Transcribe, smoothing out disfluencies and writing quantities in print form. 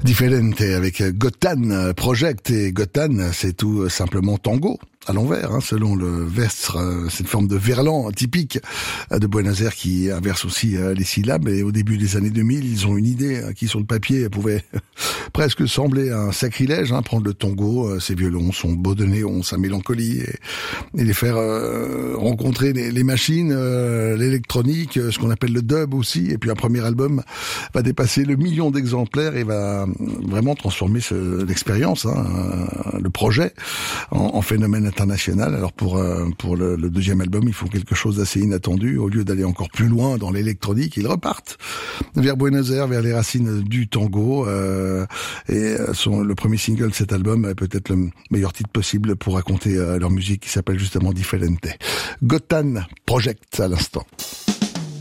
Differente avec Gotan Project, et Gotan c'est tout simplement tango à l'envers, selon le versre, cette forme de verlan typique de Buenos Aires qui inverse aussi les syllabes. Et au début des années 2000, ils ont une idée qui sur le papier pouvait presque sembler un sacrilège, prendre le tango, ses violons, son beau de néon, sa mélancolie, et les faire rencontrer les machines, l'électronique, ce qu'on appelle le dub aussi. Et puis un premier album va dépasser le 1 million d'exemplaires et va vraiment transformer l'expérience, le projet en phénomène international. Alors pour le deuxième album, ils font quelque chose d'assez inattendu. Au lieu d'aller encore plus loin dans l'électronique, ils repartent vers Buenos Aires, vers les racines du tango. Le premier single de cet album est peut-être le meilleur titre possible pour raconter leur musique, qui s'appelle justement Differente. Gotan Project à l'instant.